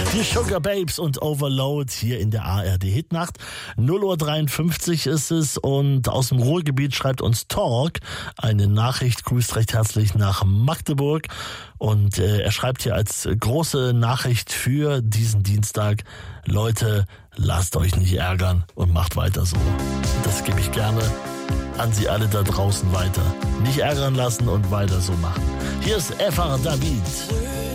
Die Sugar Babes und Overload hier in der ARD Hitnacht. 0:53 Uhr ist es und aus dem Ruhrgebiet schreibt uns Talk eine Nachricht, grüßt recht herzlich nach Magdeburg und er schreibt hier als große Nachricht für diesen Dienstag: Leute, lasst euch nicht ärgern und macht weiter so. Das gebe ich gerne an Sie alle da draußen weiter. Nicht ärgern lassen und weiter so machen. Hier ist Efar David.